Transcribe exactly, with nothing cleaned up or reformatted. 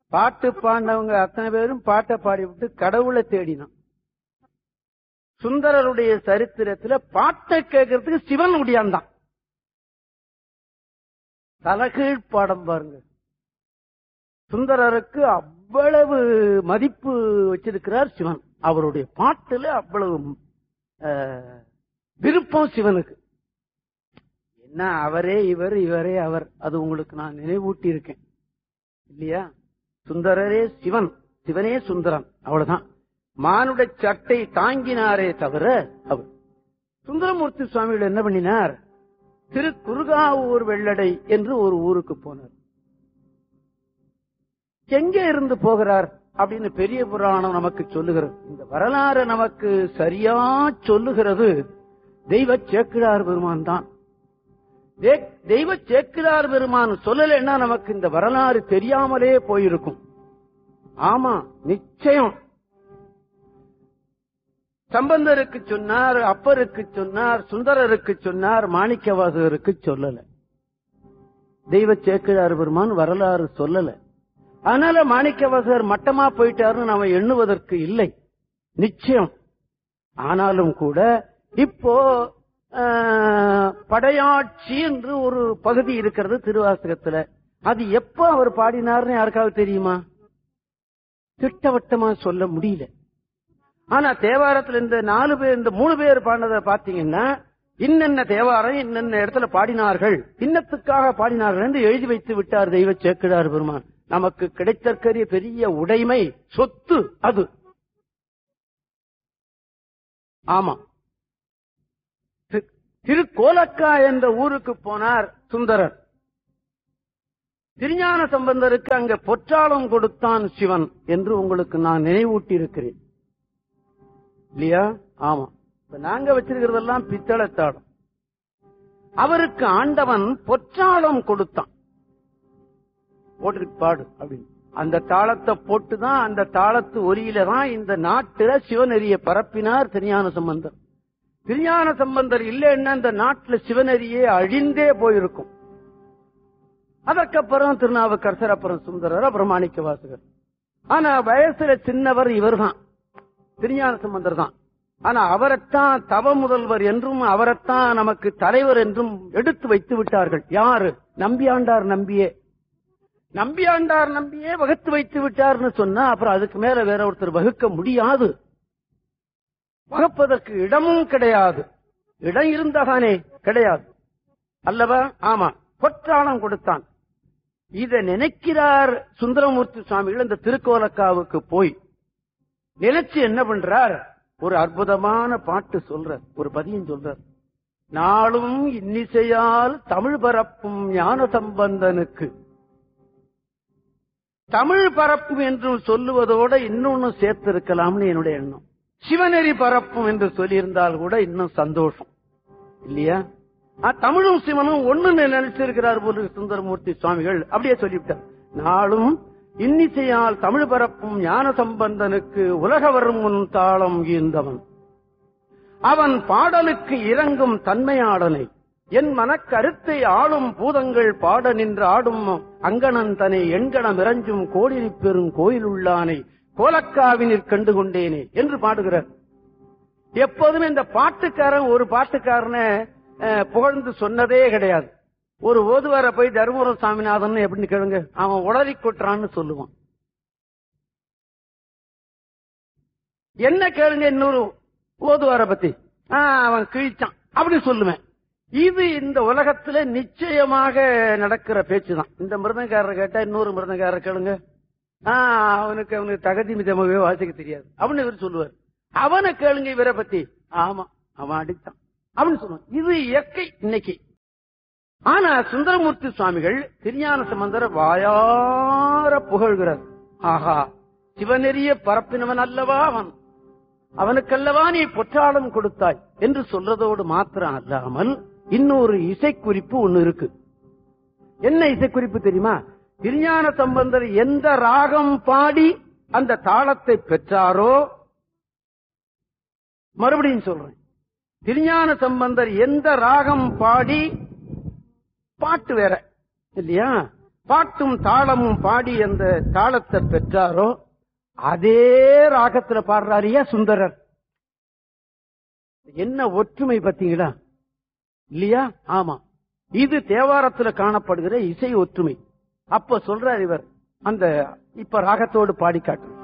பாட்டு பாடினவங்க அத்தனை பேரும் பாட்டை பாடிவிட்டு கடவுளை தேடினான். சுந்தரருடைய சரித்திரத்துல பாட்டை கேட்கறதுக்கு சிவன் முடியாந்தான். தலகீழ் பாடம் பாருங்க. சுந்தரருக்கு அவ்வளவு மதிப்பு வச்சிருக்கிறார் சிவன். அவருடைய பாட்டுல அவ்வளவு விருப்பம் சிவனுக்கு. என்ன அவரே இவர், இவரே அவர், அது உங்களுக்கு நான் நினைவூட்டி இருக்கேன் இல்லையா? சுந்தரரே சிவன், சிவனே சுந்தரன், அவ்வளவுதான். மானுட சட்டை தாங்கினாரே தவிர அவர். சுந்தரமூர்த்தி சுவாமிகள் என்ன பண்ணினார்? திரு குறுகாவூர் வெள்ளடை என்று ஒரு ஊருக்கு போனார். எங்கே இருந்து போகிறார் அப்படின்னு பெரிய புராணம் நமக்கு சொல்லுகிறது. இந்த வரலாறு நமக்கு சரியா சொல்லுகிறது தெய்வ சேக்கிழார் பெருமான் தான். தெய்வ சேக்கிழார் பெருமான் சொல்லலைன்னா நமக்கு இந்த வரலாறு தெரியாமலே போயிருக்கும். ஆமா, நிச்சயம். சம்பந்தருக்கு சொன்னார், அப்பருக்கு சொன்னார், சுந்தரருக்கு சொன்னார், மாணிக்கவாசகருக்கு சொல்லல. தெய்வ சேக்கிழார் பெருமான் வரலாறு சொல்லல. அதனால மாணிக்கவாசகர் மட்டமா போயிட்டாருன்னு நாம எண்ணுவதற்கு இல்லை, நிச்சயம். ஆனாலும் கூட இப்போ படையாட்சி என்று ஒரு பகுதி இருக்கிறது திருவாசகத்துல. அது எப்ப அவர் பாடினார்னு யாருக்காவது தெரியுமா? திட்டவட்டமா சொல்ல முடியல. ஆனா தேவாரத்துல இந்த நாலு பேர், இந்த மூணு பேர் பாடினதை பாத்தீங்கன்னா இன்னென்ன தேவாரம் இன்னென்ன இடத்துல பாடினார்கள், இன்னத்துக்காக பாடினார்கள் என்று எழுதி வைத்து விட்டார் தெய்வ சேக்கிழார் பெருமான். நமக்கு கிடைத்தற்கரிய பெரிய உடைமை, சொத்து அது. ஆமா, திருக்கோலக்கா என்ற ஊருக்கு போனார் சுந்தரர். திருஞான சம்பந்தருக்கு அங்க பொற்றாளம் கொடுத்தான் சிவன் என்று உங்களுக்கு நான் நினைவூட்டி இருக்கிறேன் இல்லையா? ஆமா. இப்ப நாங்க வச்சிருக்கிறதெல்லாம் பித்தளத்தாளம். அவருக்கு ஆண்டவன் பொற்றாளம் கொடுத்தான். போட்டு பாடு அப்படின்னு அந்த தாளத்தை போட்டுதான், அந்த தாளத்து ஒலியில தான் இந்த நாட்டுல சிவநெறிய பரப்பினார் திருஞான சம்பந்தர். திருஞான சம்பந்தர் இல்லைன்னா இந்த நாட்டுல சிவநெறியே அழிந்தே போயிருக்கும். அதற்கப்புறம் திருநாவுக்கரசர், அப்புறம் சுந்தரர், அப்புறம் மாணிக்க வாசகர். ஆனா வயசுல சின்னவர் இவர் தான், திருஞான சம்பந்தர் தான். ஆனா அவரைத்தான் தவ முதல்வர் என்றும் அவரைத்தான் நமக்கு தலைவர் என்றும் எடுத்து வைத்து விட்டார்கள். யாரு? நம்பியாண்டார் நம்பியே. நம்பியாண்டார் நம்பியே வகுத்து வைத்து விட்டார்னு சொன்னா அப்புறம் அதுக்கு மேல வேற ஒருத்தர் வகுக்க முடியாது. வகுப்பதற்கு இடமும் கிடையாது. இடம் இருந்தாதானே? கிடையாது அல்லவா? ஆமா. பொற்றாளம் கொடுத்தான். இதை நினைக்கிறார் சுந்தரமூர்த்தி சுவாமிகள். இந்த திருக்கோலக்காவுக்கு போய் நினைச்சு என்ன பண்றார்? ஒரு அற்புதமான பாட்டு சொல்றார், ஒரு பதியம் சொல்றார். நாளும் இன்னிசையால் தமிழ் பரப்பும் ஞான சம்பந்தனுக்கு. தமிழ் பரப்பும் என்று சொல்லுவதோட இன்னொன்னு சேர்த்து இருக்கலாம்னு என்னுடைய எண்ணம். சிவநெறி பரப்பும் என்று சொல்லியிருந்தால் கூட இன்னும் சந்தோஷம் இல்லையா? தமிழும் சிவனும் ஒண்ணு நினைச்சிருக்கிறார் போல சுந்தரமூர்த்தி சுவாமிகள். அப்படியே சொல்லிவிட்டார். நாளும் இன்னிசையால் தமிழ் பரப்பும் ஞான சம்பந்தனுக்கு உலக வரும் முன் தாளம் ஈந்தவன் அவன் பாடலுக்கு இறங்கும் தன்மையாடனை என் மனக்கருத்தை ஆளும் பூதங்கள் பாட நின்று ஆடும் அங்கணன் தனை எண்கணம் இறஞ்சும் கோடிரி பெறும் கோயில் உள்ளானை கோலக்காவினிற் கண்டு கொண்டேனே என்று பாடுகிறார். எப்போதுமே இந்த பாட்டுக்காரன் ஒரு பாட்டுக்காரனை புகழ்ந்து சொன்னதே கிடையாது. ஒரு ஓதுவார போய் தருமபுரம் சாமிநாதன் எப்படின்னு கேளுங்க, அவன் உளறி கொட்டுறான்னு சொல்லுவான். என்ன கேளுங்க இன்னொரு ஓதுவார பத்தி, அவன் கிழிச்சான் அப்படி சொல்லுவேன். இது இந்த உலகத்துல நிச்சயமாக நடக்கிற பேச்சுதான். இந்த மிருதங்காரர் கேட்டா இன்னொரு மிருதங்காரர் கேளுங்க, அவனுக்கு அவனுக்கு தகுதி மிதமாகவே வாசிக்க தெரியாது அப்படின்னு இவர் சொல்லுவார். அவனை கேளுங்க இவரை பத்தி, ஆமா அவன் அடித்தான் அப்படின்னு சொல்லுவான். இது இயற்கை இன்னைக்கு. ஆனா சுந்தரமூர்த்தி சுவாமிகள் திருஞான சம்பந்தர வாயார புகழ்கிறார். ஆஹா, சிவநெறிய பரப்பினவன் அல்லவா அவன், அவனுக்கல்லவா நீ பொற்றாளம் கொடுத்தாய் என்று சொல்றதோடு மாத்திரம் அல்லாமல் இன்னொரு இசைக்குறிப்பு ஒண்ணு இருக்கு. என்ன இசைக்குறிப்பு தெரியுமா? திருஞான சம்பந்தர் எந்த ராகம் பாடி அந்த தாளத்தை பெற்றாரோ, மறுபடியும் சொல்றேன், திருஞான சம்பந்தர் எந்த ராகம் பாடி, பாட்டு வேற இல்லையா, பாட்டும் தாளமும் பாடி அந்த தாளத்தை பெற்றாரோ அதே ராகத்துல பாடுறாரியா சுந்தரர். என்ன ஒற்றுமை பத்தீங்களா இல்லையா? ஆமா, இது தேவாரத்துல காணப்படுகிற இசை ஒற்றுமை. அப்ப சொல்றார் இவர், அந்த இப்ப ராகத்தோடு பாடி காட்டு.